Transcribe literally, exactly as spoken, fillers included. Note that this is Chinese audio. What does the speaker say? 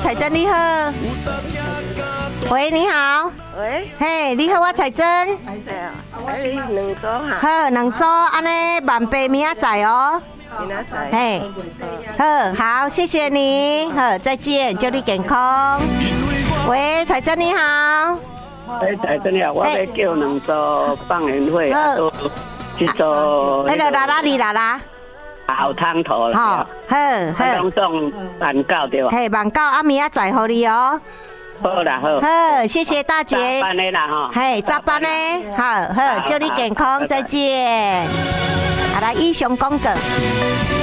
彩珍你好。喂，你好。 喂， 嘿，你好，我彩珍。 哎呀，哎，你两组哈？ 好，两组，安尼万八明仔载哦。 明仔载。 嘿，好，好，谢谢你，好，再见，祝你健康。喂，彩珍你好。 哎，彩珍你好，我要叫两组放年会，啊，都一组。 那个啦啦哩啦啦。 好汤头啦。 好，好，好。 拢送万九对吧？ 嘿，万九，啊，明仔载给你哦。 好啦，好。 好，谢谢大姐。 早班的啦哈。 嘿，早班呢，好好，祝你健康，再见。啊，来，以上广告。